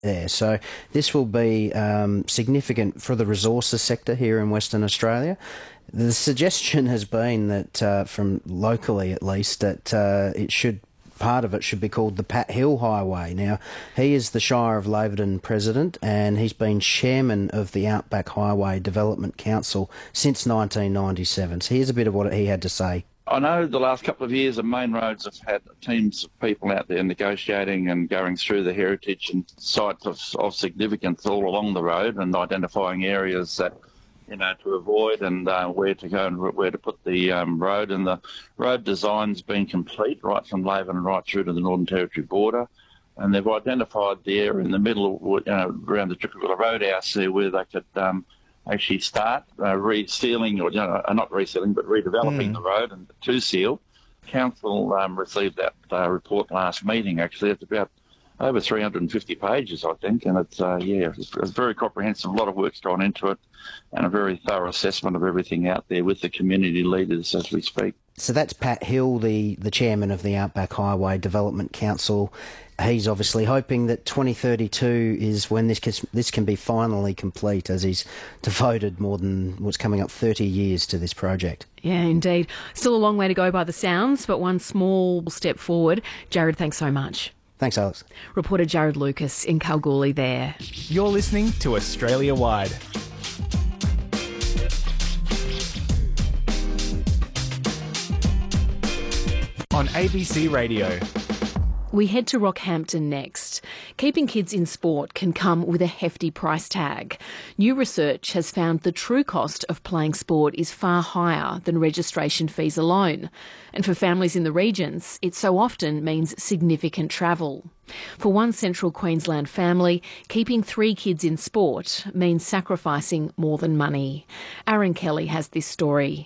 there. So this will be significant for the resources sector here in Western Australia. The suggestion has been that, from locally at least, that part of it should be called the Pat Hill Highway. Now, he is the Shire of Laverton president, and he's been chairman of the Outback Highway Development Council since 1997. So here's a bit of what he had to say. I know the last couple of years the main roads have had teams of people out there negotiating and going through the heritage and sites of significance all along the road and identifying areas that, to avoid and where to go and where to put the road. And the road design's been complete right from Laverton right through to the Northern Territory border. And they've identified the area in the middle, around the Chuckabilla Roadhouse there where they could actually start resealing, or not resealing, but redeveloping the road and to seal. Council received that report last meeting. Actually, it's about over 350 pages, I think, and it's very comprehensive. A lot of work's gone into it, and a very thorough assessment of everything out there with the community leaders as we speak. So that's Pat Hill, the chairman of the Outback Highway Development Council. He's obviously hoping that 2032 is when this can be finally complete, as he's devoted more than what's coming up 30 years to this project. Yeah, indeed. Still a long way to go by the sounds, but one small step forward. Jared, thanks so much. Thanks, Alex. Reporter Jared Lucas in Kalgoorlie there. You're listening to Australia Wide. On ABC Radio. We head to Rockhampton next. Keeping kids in sport can come with a hefty price tag. New research has found the true cost of playing sport is far higher than registration fees alone. And for families in the regions, it so often means significant travel. For one Central Queensland family, keeping 3 kids in sport means sacrificing more than money. Aaron Kelly has this story.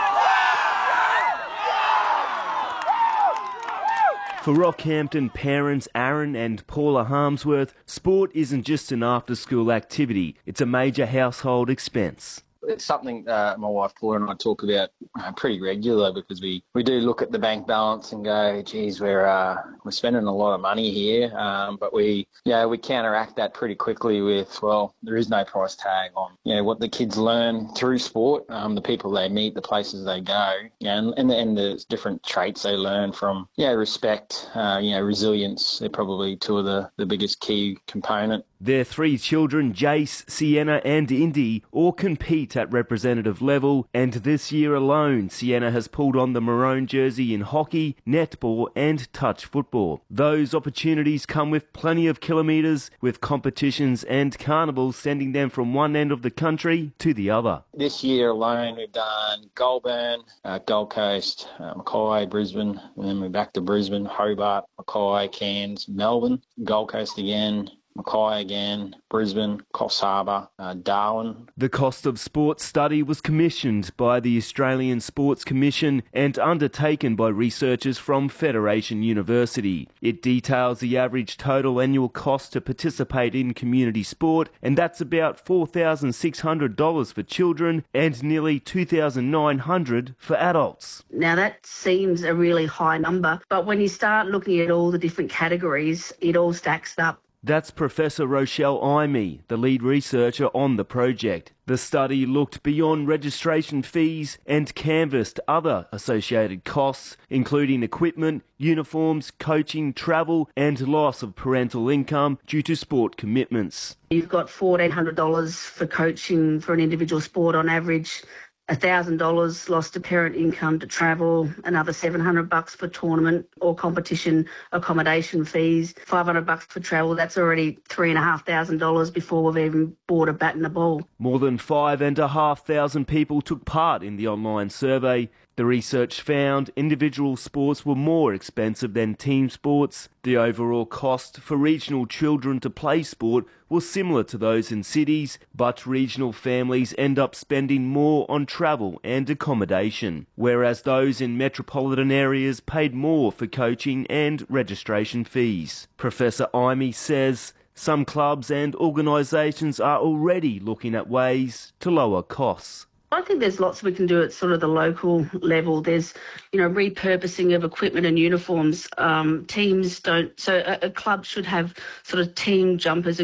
For Rockhampton parents Aaron and Paula Harmsworth, sport isn't just an after-school activity, it's a major household expense. It's something my wife Paula and I talk about pretty regularly, because we do look at the bank balance and go, geez, we're spending a lot of money here, but we counteract that pretty quickly with, well, there is no price tag on what the kids learn through sport, the people they meet, the places they go, and the different traits they learn from respect, resilience. They're probably two of the biggest key component. Their 3 children, Jace, Sienna and Indy, all compete at representative level, and this year alone Sienna has pulled on the maroon jersey in hockey, netball and touch football. Those opportunities come with plenty of kilometres, with competitions and carnivals sending them from one end of the country to the other. This year alone we've done Goulburn, Gold Coast, Mackay, Brisbane, and then we're back to Brisbane, Hobart, Mackay, Cairns, Melbourne, Gold Coast again, Mackay again, Brisbane, Coffs Harbour, Darwin. The cost of sports study was commissioned by the Australian Sports Commission and undertaken by researchers from Federation University. It details the average total annual cost to participate in community sport, and that's about $4,600 for children and nearly $2,900 for adults. Now that seems a really high number, but when you start looking at all the different categories, it all stacks up. That's Professor Rochelle Imey, the lead researcher on the project. The study looked beyond registration fees and canvassed other associated costs, including equipment, uniforms, coaching, travel and loss of parental income due to sport commitments. You've got $1,400 for coaching for an individual sport on average, $1,000 lost to parent income to travel, another $700 for tournament or competition accommodation fees, $500 for travel. That's already $3,500 before we've even bought a bat and a ball. More than 5,500 people took part in the online survey. The research found individual sports were more expensive than team sports. The overall cost for regional children to play sport was similar to those in cities, but regional families end up spending more on travel and accommodation, whereas those in metropolitan areas paid more for coaching and registration fees. Professor Imey says some clubs and organisations are already looking at ways to lower costs. I think there's lots we can do at sort of the local level. There's, repurposing of equipment and uniforms. Teams don't, so a club should have sort of team jumpers